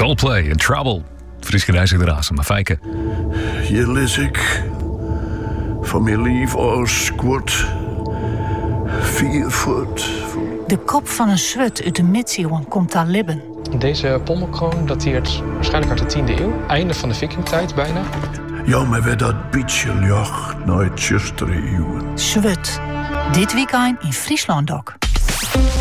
Coldplay en Trouble. Friske reis de razen, maar fijke. Hier lees ik van mijn lief als squat 4 voet. De kop van een zwut uit de middeleeuwen komt daar libben. Deze pommelkroon dateert waarschijnlijk uit de 10e eeuw. Einde van de vikingtijd bijna. Ja, maar werd dat beetje jacht naar het 6e eeuw. Zwut. Dit weekend in Friesland ook.